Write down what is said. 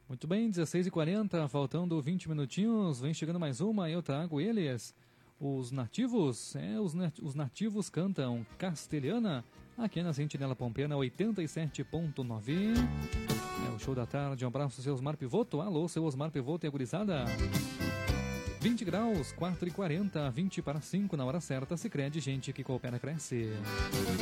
Muito bem, 16h40, faltando 20 minutinhos, vem chegando mais uma, eu trago eles. Os nativos, os nativos cantam Castelhana, aqui na Sentinela Pampeana 87.9. É o show da tarde, um abraço, seu Osmar Pivoto. Alô, seu Osmar Pivoto e a gurizada. 20 graus, 4h40, 20 para 5 na hora certa. Sicredi, gente que coopera, cresce.